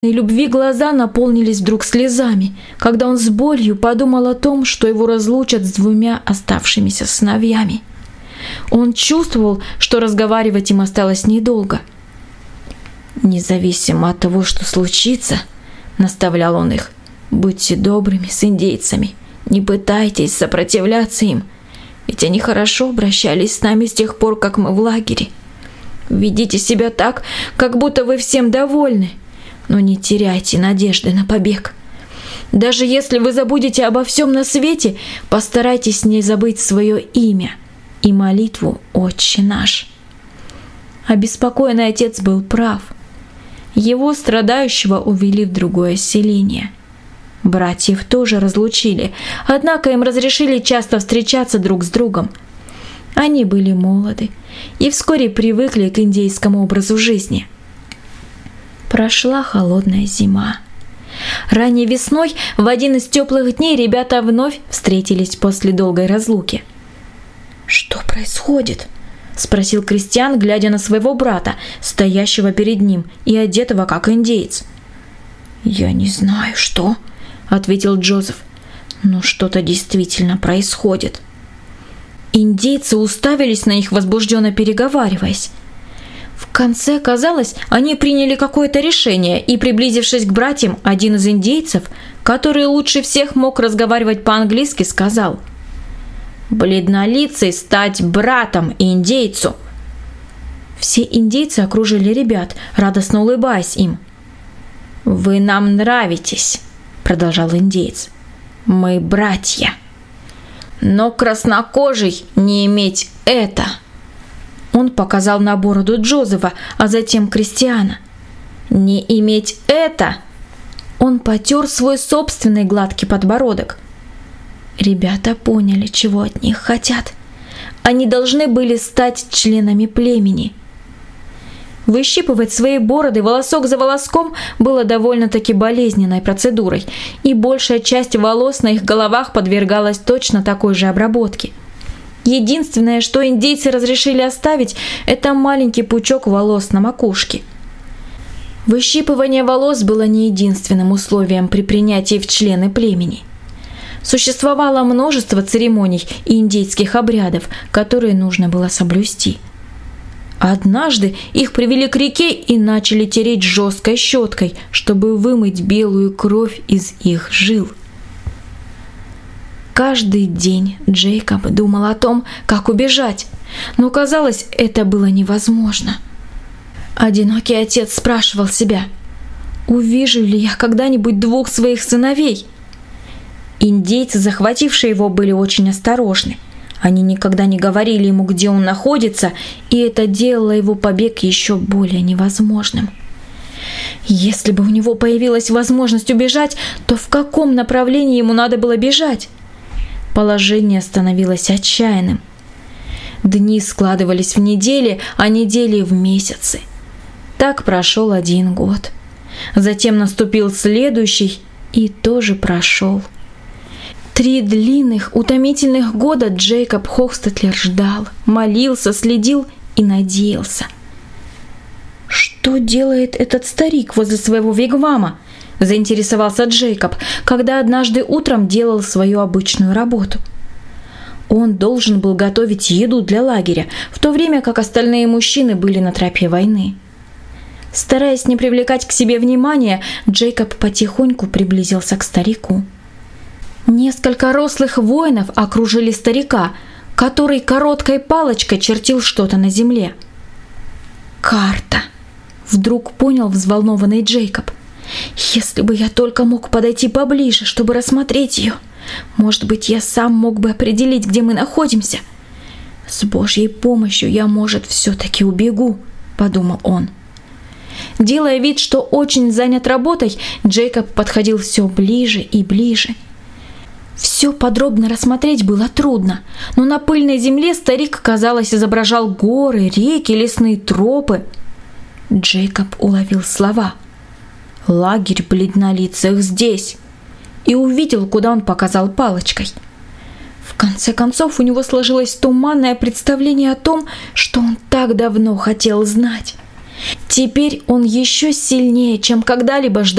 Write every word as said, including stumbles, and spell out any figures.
И любви глаза наполнились вдруг слезами, когда он с болью подумал о том, что его разлучат с двумя оставшимися сыновьями. Он чувствовал, что разговаривать им осталось недолго. «Независимо от того, что случится, — наставлял он их, — будьте добрыми с индейцами, не пытайтесь сопротивляться им, ведь они хорошо обращались с нами с тех пор, как мы в лагере. Ведите себя так, как будто вы всем довольны, но не теряйте надежды на побег. Даже если вы забудете обо всем на свете, постарайтесь не забыть свое имя и молитву «Отче наш». Обеспокоенный отец был прав. Его страдающего увели в другое селение. Братьев тоже разлучили, однако им разрешили часто встречаться друг с другом. Они были молоды и вскоре привыкли к индейскому образу жизни. Прошла холодная зима. Ранней весной, в один из теплых дней, ребята вновь встретились после долгой разлуки. «Что происходит?» — спросил Кристиан, глядя на своего брата, стоящего перед ним и одетого как индеец. «Я не знаю, что», — ответил Джозеф, — «но что-то действительно происходит». Индейцы уставились на них, возбужденно переговариваясь. В конце, казалось, они приняли какое-то решение, и, приблизившись к братьям, один из индейцев, который лучше всех мог разговаривать по-английски, сказал: «Бледнолицый стать братом индейцу!» Все индейцы окружили ребят, радостно улыбаясь им. «Вы нам нравитесь», — продолжал индеец. «Мы братья. Но краснокожий не иметь это». Он показал на бороду Джозефа, а затем Кристиана. «Не иметь это!» Он потер свой собственный гладкий подбородок. Ребята поняли, чего от них хотят. Они должны были стать членами племени. Выщипывать свои бороды волосок за волоском было довольно-таки болезненной процедурой, и большая часть волос на их головах подвергалась точно такой же обработке. Единственное, что индейцы разрешили оставить, это маленький пучок волос на макушке. Выщипывание волос было не единственным условием при принятии в члены племени. Существовало множество церемоний и индейских обрядов, которые нужно было соблюсти. Однажды их привели к реке и начали тереть жесткой щеткой, чтобы вымыть белую кровь из их жил. Каждый день Джейкоб думал о том, как убежать, но казалось, это было невозможно. Одинокий отец спрашивал себя: «Увижу ли я когда-нибудь двух своих сыновей?» Индейцы, захватившие его, были очень осторожны. Они никогда не говорили ему, где он находится, и это делало его побег еще более невозможным. Если бы у него появилась возможность убежать, то в каком направлении ему надо было бежать? Положение становилось отчаянным. Дни складывались в недели, а недели в месяцы. Так прошел один год. Затем наступил следующий и тоже прошел. Три длинных, утомительных года Джейкоб Хохстетлер ждал, молился, следил и надеялся. «Что делает этот старик возле своего вигвама?» – заинтересовался Джейкоб, когда однажды утром делал свою обычную работу. Он должен был готовить еду для лагеря, в то время как остальные мужчины были на тропе войны. Стараясь не привлекать к себе внимания, Джейкоб потихоньку приблизился к старику. Несколько рослых воинов окружили старика, который короткой палочкой чертил что-то на земле. «Карта!» – вдруг понял взволнованный Джейкоб. «Если бы я только мог подойти поближе, чтобы рассмотреть ее, может быть, я сам мог бы определить, где мы находимся. С Божьей помощью я, может, все-таки убегу», – подумал он. Делая вид, что очень занят работой, Джейкоб подходил все ближе и ближе. Все подробно рассмотреть было трудно, но на пыльной земле старик, казалось, изображал горы, реки, лесные тропы. Джейкоб уловил слова: «Лагерь бледнолицых здесь», и увидел, куда он показал палочкой. В конце концов, у него сложилось туманное представление о том, что он так давно хотел знать. Теперь он еще сильнее, чем когда-либо ждал